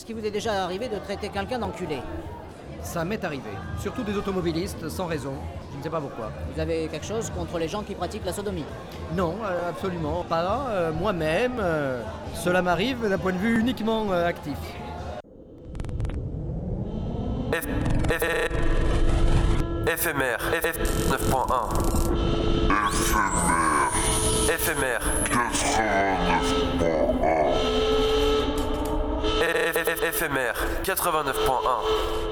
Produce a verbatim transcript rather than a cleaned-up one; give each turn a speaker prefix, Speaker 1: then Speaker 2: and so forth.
Speaker 1: qu'il vous est déjà arrivé de traiter quelqu'un d'enculé?
Speaker 2: Ça m'est arrivé. Surtout des automobilistes, sans raison. Je ne sais pas pourquoi.
Speaker 1: Vous avez quelque chose contre les gens qui pratiquent la sodomie?
Speaker 2: Non, euh, absolument pas. Euh, moi-même, euh, cela m'arrive d'un point de vue uniquement euh, actif.
Speaker 3: F... F... Éphémère. F... neuf point un. Éphémère. Éphémère. quatre-vingt-neuf point un. Éphémère. quatre-vingt-neuf point un.